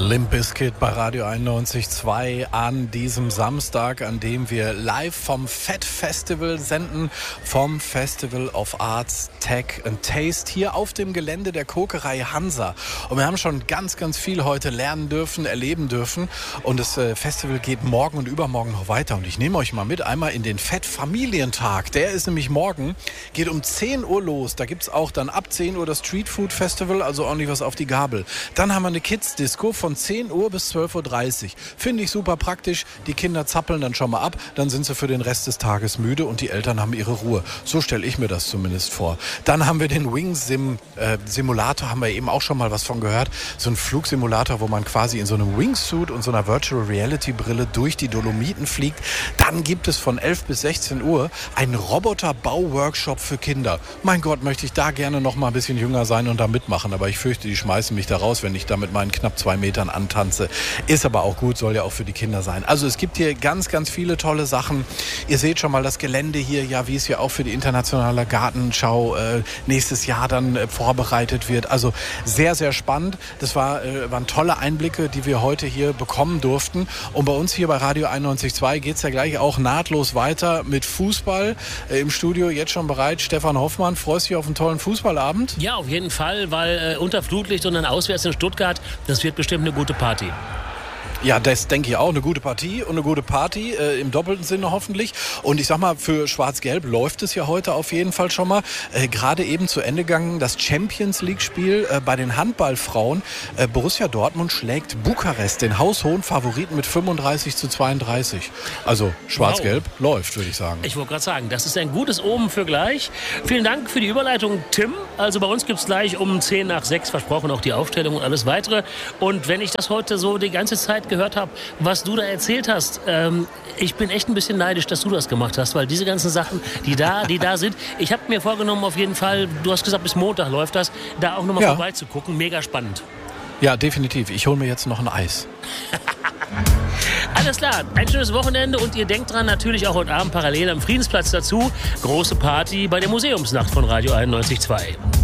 Limp Bizkit bei Radio 91.2 an diesem Samstag, an dem wir live vom Fett Festival senden, vom Festival of Arts, Tech and Taste hier auf dem Gelände der Kokerei Hansa. Und wir haben schon ganz, ganz viel heute lernen dürfen, erleben dürfen. Und das Festival geht morgen und übermorgen noch weiter. Und ich nehme euch mal mit einmal in den Fett-Familientag. Der ist nämlich morgen, geht um 10 Uhr los. Da gibt es auch dann ab 10 Uhr das Street Food Festival, also ordentlich was auf die Gabel. Dann haben wir eine Kids-Disco von 10 Uhr bis 12.30 Uhr. Finde ich super praktisch. Die Kinder zappeln dann schon mal ab, dann sind sie für den Rest des Tages müde und die Eltern haben ihre Ruhe. So stelle ich mir das zumindest vor. Dann haben wir den Wings-Simulator, haben wir eben auch schon mal was von gehört. So ein Flugsimulator, wo man quasi in so einem Wingsuit und so einer Virtual Reality-Brille durch die Dolomiten fliegt. Dann gibt es von 11 bis 16 Uhr einen Roboter-Bau-Workshop für Kinder. Mein Gott, möchte ich da gerne noch mal ein bisschen jünger sein und da mitmachen. Aber ich fürchte, die schmeißen mich da raus, wenn ich da mit meinen knapp 2 Metern antanze. Ist aber auch gut, soll ja auch für die Kinder sein. Also es gibt hier ganz, ganz viele tolle Sachen. Ihr seht schon mal das Gelände hier, ja, wie es ja auch für die internationale Gartenschau nächstes Jahr dann vorbereitet wird. Also sehr, sehr spannend. Das waren tolle Einblicke, die wir heute hier bekommen durften. Und bei uns hier bei Radio 91.2 geht es ja gleich auch nahtlos weiter mit Fußball. Im Studio jetzt schon bereit. Stefan Hoffmann, freust du dich auf einen tollen Fußballabend? Ja, auf jeden Fall, weil unter Flutlicht und dann auswärts in Stuttgart, das wird bestimmt eine gute Party. Ja, das denke ich auch. Eine gute Partie und eine gute Party im doppelten Sinne hoffentlich. Und ich sag mal, für Schwarz-Gelb läuft es ja heute auf jeden Fall schon mal. Gerade eben zu Ende gegangen das Champions-League-Spiel bei den Handballfrauen. Borussia Dortmund schlägt Bukarest, den haushohen Favoriten, mit 35-32. Also Schwarz-Gelb läuft, würde ich sagen. Ich wollte gerade sagen, das ist ein gutes Omen für gleich. Vielen Dank für die Überleitung, Tim. Also bei uns gibt es gleich um 10 nach 6 versprochen auch die Aufstellung und alles Weitere. Und wenn ich das heute so die ganze Zeit gehört habe, was du da erzählt hast, ich bin echt ein bisschen neidisch, dass du das gemacht hast, weil diese ganzen Sachen, die da sind, ich habe mir vorgenommen auf jeden Fall, du hast gesagt, bis Montag läuft das, da auch nochmal vorbeizugucken, mega spannend. Ja, definitiv. Ich hole mir jetzt noch ein Eis. Alles klar, ein schönes Wochenende und ihr denkt dran, natürlich auch heute Abend parallel am Friedensplatz dazu, große Party bei der Museumsnacht von Radio 91.2.